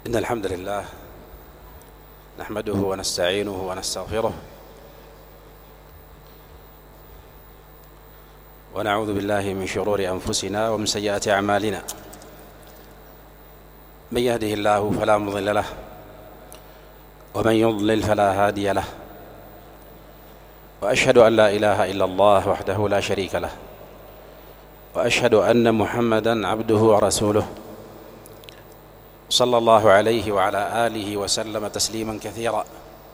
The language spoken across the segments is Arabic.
إن الحمد لله نحمده ونستعينه ونستغفره ونعوذ بالله من شرور أنفسنا ومن سيئات أعمالنا. من يهده الله فلا مضل له ومن يضلل فلا هادي له، وأشهد أن لا إله إلا الله وحده لا شريك له، وأشهد أن محمدًا عبده ورسوله صلى الله عليه وعلى آله وسلم تسليما كثيرا.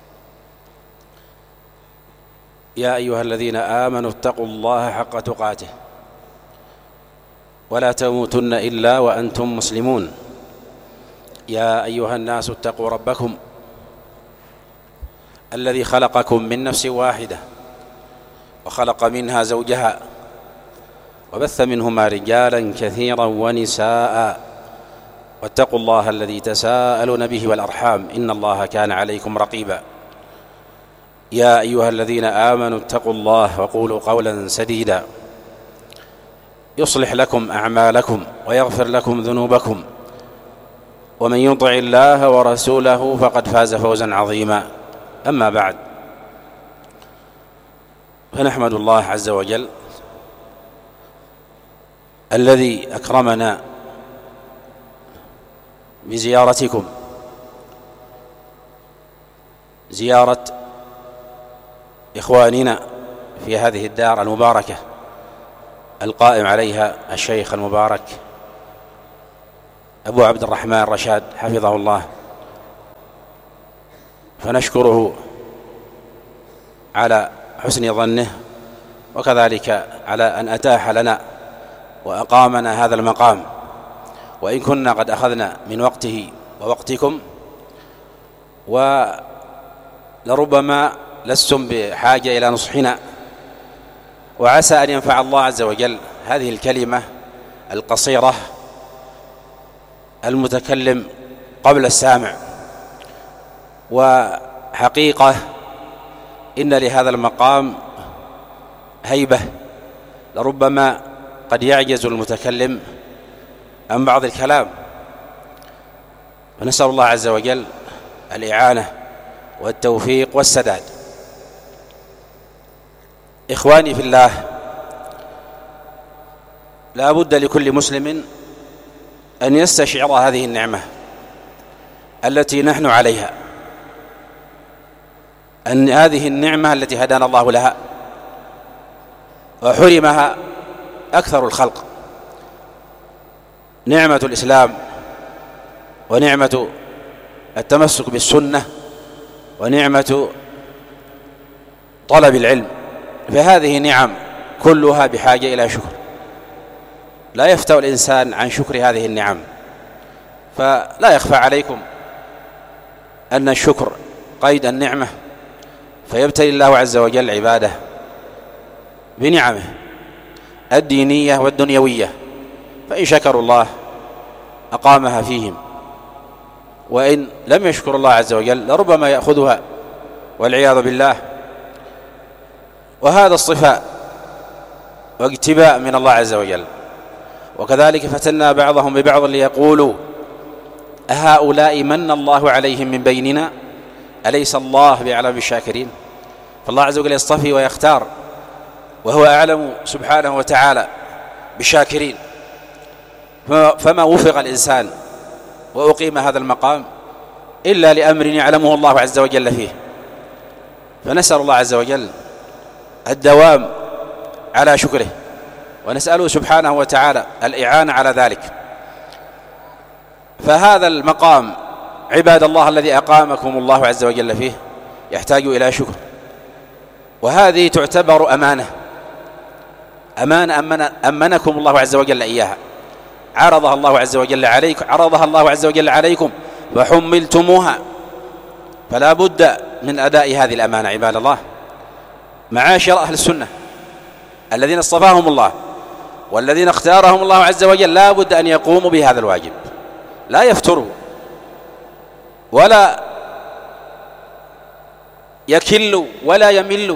يا أيها الذين آمنوا اتقوا الله حق تقاته ولا تموتن إلا وأنتم مسلمون. يا أيها الناس اتقوا ربكم الذي خلقكم من نفس واحدة وخلق منها زوجها وبث منهما رجالا كثيرا ونساء، واتقوا الله الذي تساءلون به والأرحام إن الله كان عليكم رقيبا. يا أيها الذين آمنوا اتقوا الله وقولوا قولا سديدا يصلح لكم أعمالكم ويغفر لكم ذنوبكم، ومن يطع الله ورسوله فقد فاز فوزا عظيما. أما بعد، فنحمد الله عز وجل الذي أكرمنا بزيارتكم، زيارة إخواننا في هذه الدار المباركة القائم عليها الشيخ المبارك أبو عبد الرحمن رشاد حفظه الله، فنشكره على حسن ظنه وكذلك على أن أتاح لنا وأقامنا هذا المقام، وإن كنا قد أخذنا من وقته ووقتكم، ولربما لستم بحاجة إلى نصحنا، وعسى أن ينفع الله عز وجل هذه الكلمة القصيرة المتكلم قبل السامع. وحقيقة إن لهذا المقام هيبة، لربما قد يعجز المتكلم عن بعض الكلام، ونسأل الله عز وجل الإعانة والتوفيق والسداد. إخواني في الله، لا بد لكل مسلم أن يستشعر هذه النعمة التي نحن عليها، أن هذه النعمة التي هدانا الله لها وحرمها أكثر الخلق، نعمة الإسلام ونعمة التمسك بالسنة ونعمة طلب العلم، فهذه نعم كلها بحاجة إلى شكر. لا يفتأ الإنسان عن شكر هذه النعم، فلا يخفى عليكم أن الشكر قيد النعمة، فيبتلي الله عز وجل عباده بنعمه الدينية والدنيوية، فإن شكروا الله أقامها فيهم، وإن لم يشكر الله عز وجل لربما يأخذها والعياذ بالله. وهذا اصطفاء واجتباء من الله عز وجل. وكذلك فتنا بعضهم ببعض ليقولوا أهؤلاء من الله عليهم من بيننا أليس الله بأعلم بالشاكرين. فالله عز وجل يصطفي ويختار، وهو أعلم سبحانه وتعالى بالشاكرين. فما وفق الإنسان وأقيم هذا المقام إلا لأمر يعلمه الله عز وجل فيه، فنسأل الله عز وجل الدوام على شكره، ونسأله سبحانه وتعالى الإعانة على ذلك. فهذا المقام عباد الله الذي أقامكم الله عز وجل فيه يحتاج إلى شكر، وهذه تعتبر أمانة أمنكم الله عز وجل إياها، عرضها الله عز وجل عليكم فحملتموها، فلا بد من أداء هذه الأمانة عباد الله. معاشر أهل السنة الذين اصطفاهم الله والذين اختارهم الله عز وجل لا بد أن يقوموا بهذا الواجب، لا يفتروا ولا يكلوا ولا يملوا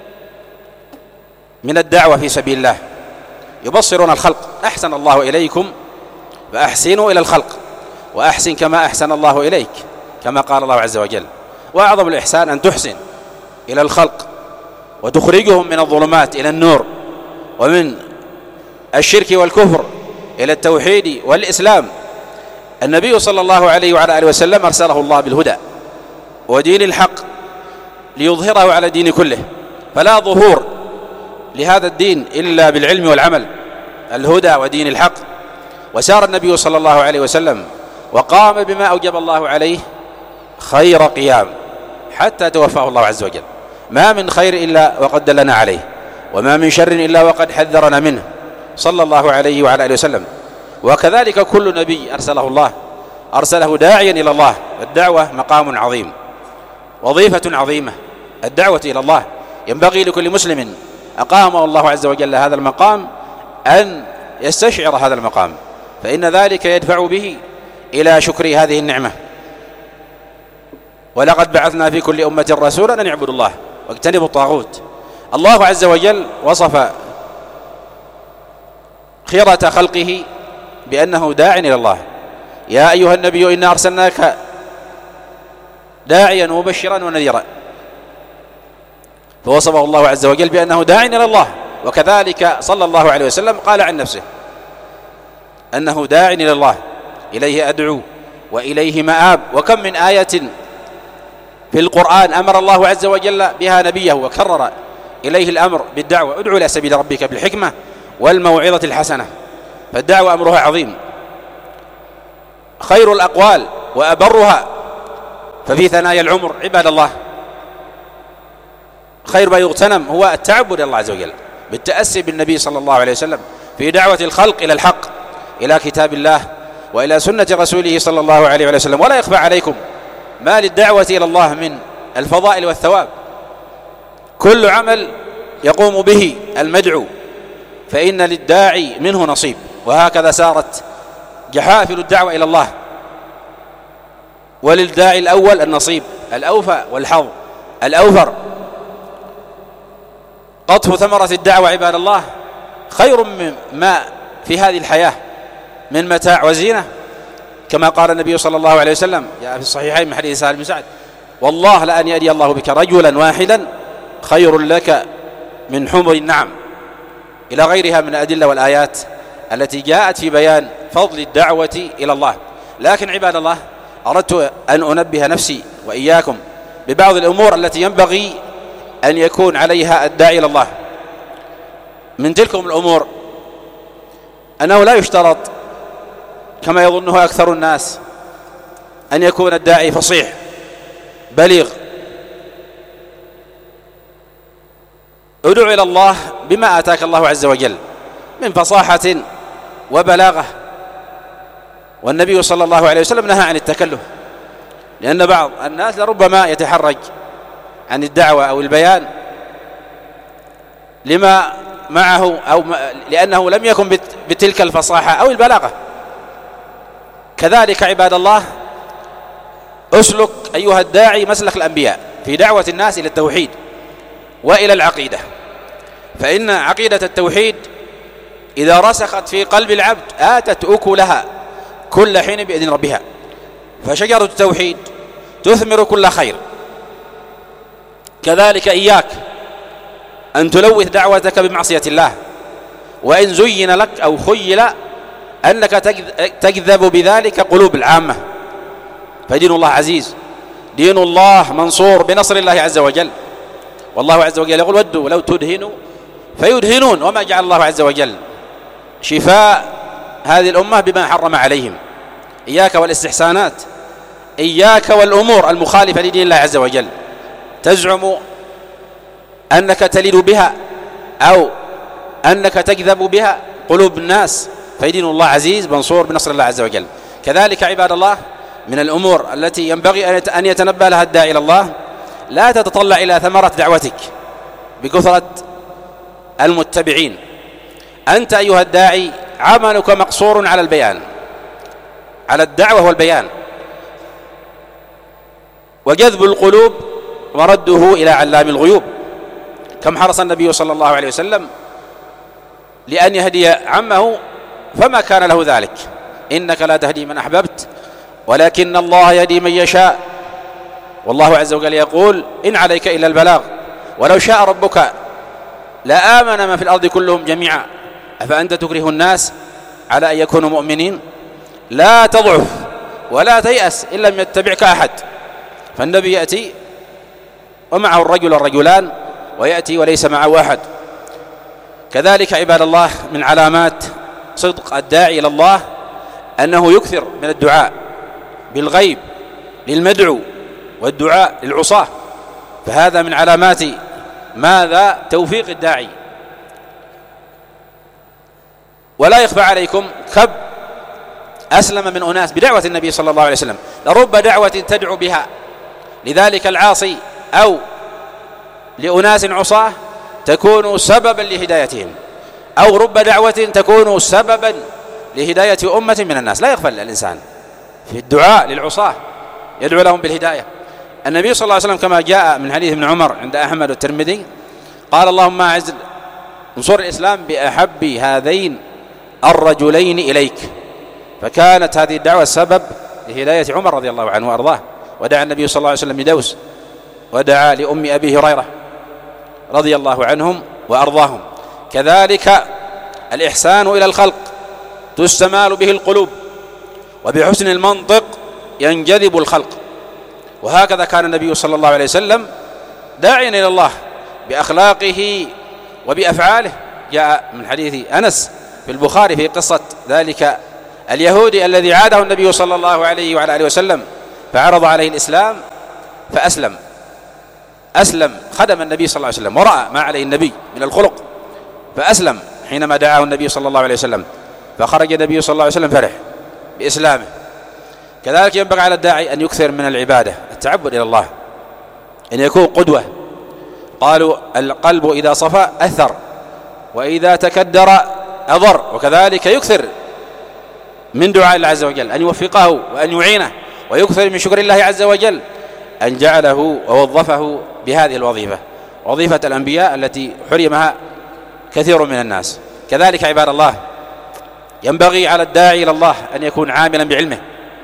من الدعوة في سبيل الله. يبصرون الخلق، أحسن الله إليكم فأحسنوا إلى الخلق، وأحسن كما أحسن الله إليك، كما قال الله عز وجل. وأعظم الإحسان أن تحسن إلى الخلق وتخرجهم من الظلمات إلى النور، ومن الشرك والكفر إلى التوحيد والإسلام. النبي صلى الله عليه وعلى آله وسلم أرسله الله بالهدى ودين الحق ليظهره على الدين كله، فلا ظهور لهذا الدين إلا بالعلم والعمل، الهدى ودين الحق. وسار النبي صلى الله عليه وسلم وقام بما أوجب الله عليه خير قيام حتى توفاه الله عز وجل. ما من خير إلا وقد دلنا عليه، وما من شر إلا وقد حذرنا منه صلى الله عليه وعلى آله وسلم. وكذلك كل نبي أرسله الله أرسله داعيا إلى الله، والدعوة مقام عظيم، وظيفة عظيمة. الدعوة إلى الله ينبغي لكل مسلم أقامه الله عز وجل هذا المقام أن يستشعر هذا المقام، فإن ذلك يدفع به إلى شكر هذه النعمة. ولقد بعثنا في كل أمة رسولا أن يعبدوا الله واجتنبوا الطاغوت. الله عز وجل وصف خيرة خلقه بأنه داع إلى الله. يا أيها النبي إنا أرسلناك داعيا ومبشرا ونذيرا، فوصفه الله عز وجل بأنه داع إلى الله. وكذلك صلى الله عليه وسلم قال عن نفسه أنه داع إلى الله، إليه أدعو وإليه مآب. وكم من آية في القرآن أمر الله عز وجل بها نبيه وكرر إليه الأمر بالدعوة: ادعو إلى سبيل ربك بالحكمة والموعظة الحسنة. فالدعوة أمرها عظيم، خير الأقوال وأبرها. ففي ثنايا العمر عباد الله خير ما يغتنم هو التعبد إلى الله عز وجل بالتأسي بالنبي صلى الله عليه وسلم في دعوة الخلق إلى الحق، إلى كتاب الله وإلى سنة رسوله صلى الله عليه وسلم. ولا يخفى عليكم ما للدعوة إلى الله من الفضائل والثواب. كل عمل يقوم به المدعو فإن للداعي منه نصيب، وهكذا سارت جحافل الدعوة إلى الله. وللداعي الأول النصيب الأوفى والحظ الأوفر. قطف ثمرة الدعوة عباد الله خير مما في هذه الحياة من متاع وزينة، كما قال النبي صلى الله عليه وسلم جاء في الصحيحين من حديث سهل بن سعد: والله لأن يهدي الله بك رجلا واحدا خير لك من حمر النعم، إلى غيرها من الأدلة والآيات التي جاءت في بيان فضل الدعوة إلى الله. لكن عباد الله أردت أن أنبه نفسي وإياكم ببعض الأمور التي ينبغي أن يكون عليها الداعي إلى الله. من تلكم الأمور أنه لا يشترط كما يظنه أكثر الناس أن يكون الداعي فصيح بليغ. ادعو إلى الله بما آتاك الله عز وجل من فصاحة وبلاغة. والنبي صلى الله عليه وسلم نهى عن التكلف، لأن بعض الناس لربما يتحرج عن الدعوة أو البيان لما معه أو لأنه لم يكن بتلك الفصاحة أو البلاغة. كذلك عباد الله أسلك أيها الداعي مسلك الأنبياء في دعوة الناس إلى التوحيد وإلى العقيدة، فإن عقيدة التوحيد إذا رسخت في قلب العبد آتت أكلها كل حين بإذن ربها. فشجرة التوحيد تثمر كل خير. كذلك إياك أن تلوث دعوتك بمعصية الله، وإن زين لك أو خيل أنك تجذب بذلك قلوب العامة. فدين الله عزيز، دين الله منصور بنصر الله عز وجل. والله عز وجل يقول: ودوا لو تدهنوا فيدهنون. وما جعل الله عز وجل شفاء هذه الأمة بما حرم عليهم. إياك والاستحسانات، إياك والأمور المخالفة لدين الله عز وجل تزعم أنك تلد بها أو أنك تجذب بها قلوب الناس. فدين الله عزيز منصور بنصر الله عز وجل. كذلك عباد الله من الأمور التي ينبغي أن يتنبه لها الداعي إلى الله: لا تتطلع إلى ثمرة دعوتك بكثرة المتبعين. أنت أيها الداعي عملك مقصور على البيان، على الدعوة والبيان، وجذب القلوب ورده إلى علام الغيوب. كم حرص النبي صلى الله عليه وسلم لأن يهدي عمه فما كان له ذلك: إنك لا تهدي من أحببت ولكن الله يهدي من يشاء، والله عز وجل يقول إن عليك إلا البلاغ، ولو شاء ربك لآمن من في الأرض كلهم جميعا أفأنت تكره الناس على أن يكونوا مؤمنين؟ لا تضعف ولا تيأس إن لم يتبعك أحد. فالنبي يأتي ومعه الرجل الرجلان، ويأتي وليس معه أحد. كذلك عباد الله من علامات صدق الداعي إلى الله أنه يكثر من الدعاء بالغيب للمدعو والدعاء للعصاة، فهذا من علامات ماذا؟ توفيق الداعي. ولا يخفى عليكم كم أسلم من أناس بدعوة النبي صلى الله عليه وسلم، لرب دعوة تدعو بها لذلك العاصي أو لأناس عصاة تكون سببا لهدايتهم، أو رب دعوة تكون سببا لهداية أمة من الناس. لا يغفل الإنسان في الدعاء للعصاة، يدعو لهم بالهداية. النبي صلى الله عليه وسلم كما جاء من حديث ابن عمر عند أحمد والترمذي قال اللهم أعز انصر الإسلام بأحب هذين الرجلين إليك، فكانت هذه الدعوة سبب لهداية عمر رضي الله عنه وأرضاه. ودعا النبي صلى الله عليه وسلم لدوس، ودعا لأم أبي هريرة رضي الله عنهم وأرضاهم. كذلك الإحسان إلى الخلق تستمال به القلوب، وبحسن المنطق ينجذب الخلق. وهكذا كان النبي صلى الله عليه وسلم داعيا إلى الله بأخلاقه وبأفعاله. جاء من حديث أنس في البخاري في قصة ذلك اليهودي الذي عاده النبي صلى الله عليه وعلى آله وسلم فعرض عليه الإسلام فأسلم، خدم النبي صلى الله عليه وسلم ورأى ما عليه النبي من الخلق فأسلم حينما دعاه النبي صلى الله عليه وسلم، فخرج النبي صلى الله عليه وسلم فرح بإسلامه. كذلك ينبغي على الداعي أن يكثر من العبادة، التعبد إلى الله، أن يكون قدوة. قالوا القلب إذا صفى أثر، وإذا تكدر أضر. وكذلك يكثر من دعاء الله عز وجل أن يوفقه وأن يعينه، ويكثر من شكر الله عز وجل أن جعله ووظفه بهذه الوظيفة، وظيفة الأنبياء التي حرمها كثير من الناس. كذلك عباد الله ينبغي على الداعي إلى الله أن يكون عاملا بعلمه.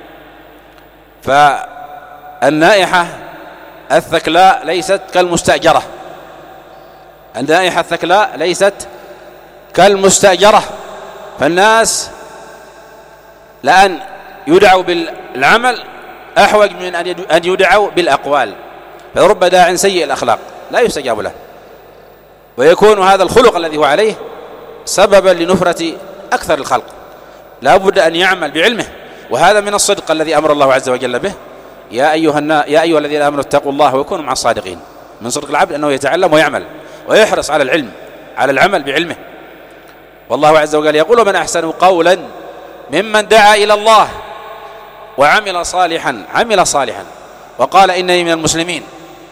فالنائحة الثكلاء ليست كالمستأجرة، النائحة الثكلاء ليست كالمستأجرة، فالناس لأن يدعوا بالعمل أحوج من أن يدعوا بالأقوال. فرب داع سيء الأخلاق لا يستجاب له، ويكون هذا الخلق الذي هو عليه سببا لنفرة أكثر الخلق. لا بد أن يعمل بعلمه، وهذا من الصدق الذي أمر الله عز وجل به. يا أيها الذين آمنوا اتقوا الله وكونوا مع الصادقين. من صدق العبد أنه يتعلم ويعمل ويحرص على العلم، على العمل بعلمه. والله عز وجل يقول ومن أحسن قولا ممن دعا إلى الله وعمل صالحا وقال إنني من المسلمين.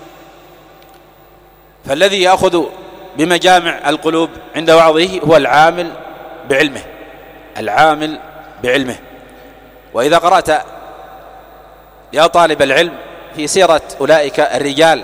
فالذي يأخذ بمجامع القلوب عند وعظه هو العامل بعلمه. وإذا قرأت يا طالب العلم في سيرة أولئك الرجال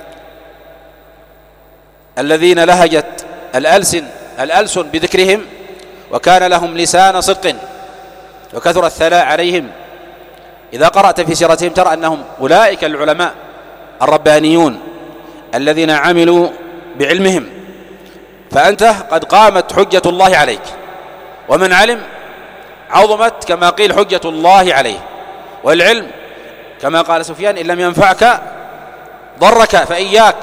الذين لهجت الألسن بذكرهم، وكان لهم لسان صدق وكثر الثناء عليهم، إذا قرأت في سيرتهم ترى أنهم أولئك العلماء الربانيون الذين عملوا بعلمهم. فأنت قد قامت حجة الله عليك، ومن علم عظمت كما قيل حجة الله عليه. والعلم كما قال سفيان إن لم ينفعك ضرك، فإياك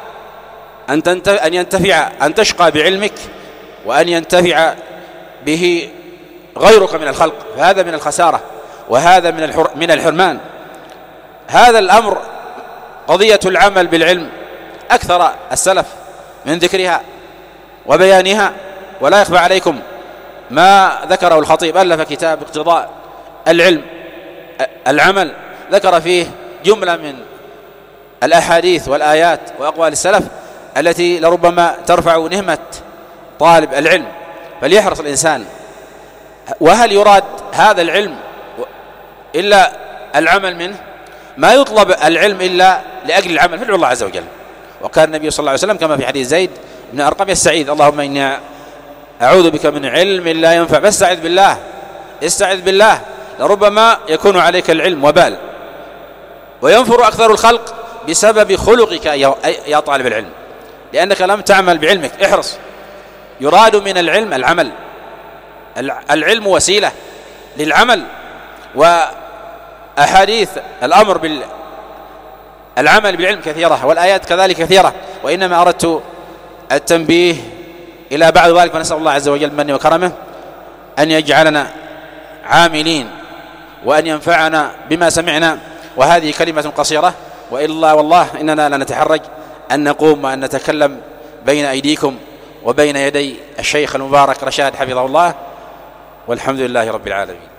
أن تشقى بعلمك وأن ينتفع به غيرك من الخلق، فهذا من الخسارة، وهذا من الحرمان. هذا الأمر قضية العمل بالعلم أكثر السلف من ذكرها وبيانها. ولا يخفى عليكم ما ذكره الخطيب، ألف كتاب اقتضاء العمل، ذكر فيه جملة من الأحاديث والآيات وأقوال السلف التي لربما ترفع نهمة طالب العلم، فليحرص الإنسان. وهل يراد هذا العلم إلا العمل منه؟ ما يطلب العلم إلا لأجل العمل، فادعو الله عز وجل. وكان النبي صلى الله عليه وسلم كما في حديث زيد بن أرقم يستعيذ اللهم إني أعوذ بك من علم لا ينفع، فاستعذ بالله، لربما يكون عليك العلم وبال، وينفر أكثر الخلق بسبب خلقك يا طالب العلم، لأنك لم تعمل بعلمك. احرص، يراد من العلم العمل، العلم وسيلة للعمل، وأحاديث الأمر بالعمل بالعلم كثيرة، والآيات كذلك كثيرة، وإنما أردت التنبيه إلى بعض ذلك. فنسأل الله عز وجل بمنه وكرمه أن يجعلنا عاملين وأن ينفعنا بما سمعنا. وهذه كلمة قصيرة، وإلا والله إننا لنتحرج أن نقوم وأن نتكلم بين أيديكم وبين يدي الشيخ المبارك رشاد حفظه الله، والحمد لله رب العالمين.